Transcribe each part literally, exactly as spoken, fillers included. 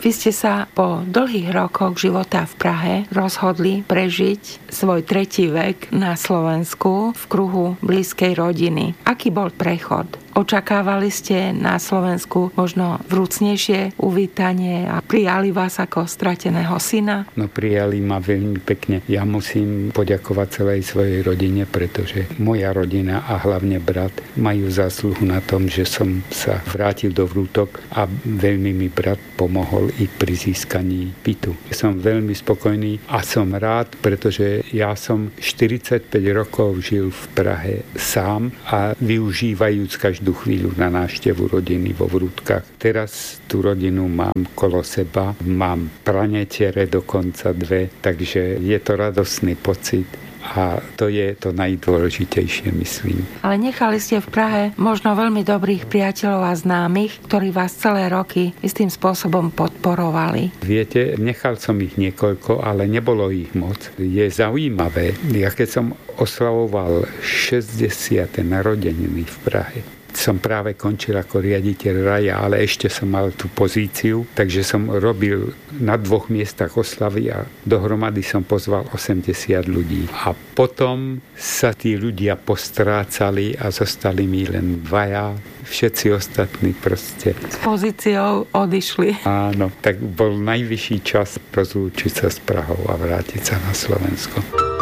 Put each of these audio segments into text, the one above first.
Vy ste sa po dlhých rokoch života v Prahe rozhodli prežiť svoj tretí vek na Slovensku v kruhu blízkej rodiny. Aký bol prechod? Očakávali ste na Slovensku možno vrúcnejšie uvítanie a prijali vás ako strateného syna? No prijali ma veľmi pekne. Ja musím poďakovať celej svojej rodine, pretože moja rodina a hlavne brat majú zásluhu na tom, že som sa vrátil do Vrútok a veľmi mi brat pomohol i pri získaní bytu. Som veľmi spokojný a som rád, pretože ja som štyridsaťpäť rokov žil v Prahe sám a využívajúc každú každú chvíľu na návštevu rodiny vo Vrútkach. Teraz tú rodinu mám kolo seba, mám pranetiere dokonca dve, takže je to radosný pocit. A to je to najdôležitejšie, myslím. Ale nechali ste v Prahe možno veľmi dobrých priateľov a známych, ktorí vás celé roky istým spôsobom podporovali. Viete, nechal som ich niekoľko, ale nebolo ich moc. Je zaujímavé, ja keď som oslavoval šesťdesiate narodeniny v Prahe, som práve končil ako riaditeľ raja, ale ešte som mal tú pozíciu, takže som robil na dvoch miestach oslavy a dohromady som pozval osemdesiat ľudí. A potom sa tí ľudia postrácali a zostali mi len dvaja, všetci ostatní proste s pozíciou odišli. Áno, tak bol najvyšší čas rozlúčiť sa s Prahou a vrátiť sa na Slovensko.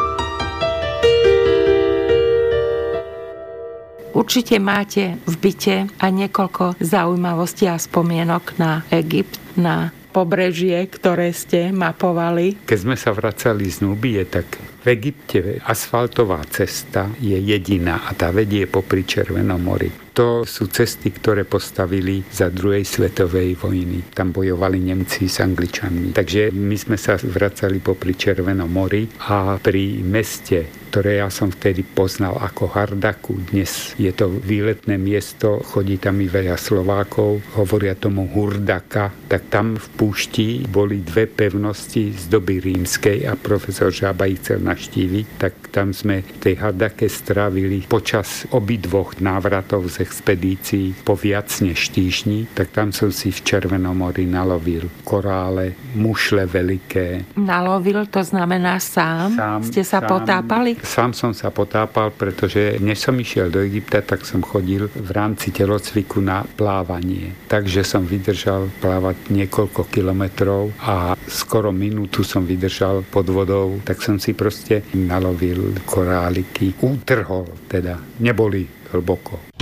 Určite máte v byte aj niekoľko zaujímavostí a spomienok na Egypt, na pobrežie, ktoré ste mapovali. Keď sme sa vracali z Núbie, tak v Egypte asfaltová cesta je jediná a tá vedie popri Červenom mori. To sú cesty, ktoré postavili za druhej svetovej vojny. Tam bojovali Nemci s Angličanmi. Takže my sme sa vracali popri Červenom mori a pri meste, ktoré ja som vtedy poznal ako Hardaku, dnes je to výletné miesto, chodí tam i veľa Slovákov, hovoria tomu Hurdaka, tak tam v púšti boli dve pevnosti z doby rímskej a profesor Žába ich chcel navštíviť, tak tam sme v tej Hardake strávili počas obidvoch návratov z expedícií po viac než týždni, tak tam som si v Červenom mori nalovil korále, mušle veľké. Nalovil, to znamená sám? sám Ste sa sám, potápali? Sám som sa potápal, pretože než som išiel do Egypta, tak som chodil v rámci telocviku na plávanie. Takže som vydržal plávať niekoľko kilometrov a skoro minútu som vydržal pod vodou, tak som si proste nalovil koráliky. Útrhol teda, neboli hlboko.